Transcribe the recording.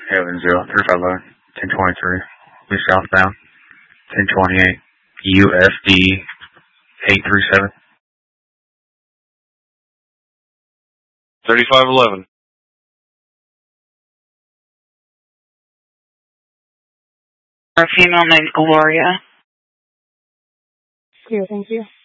Heaven 0350, 1023, be southbound, 1028, UFD 837. 3511. A female named Gloria. Clear, thank you.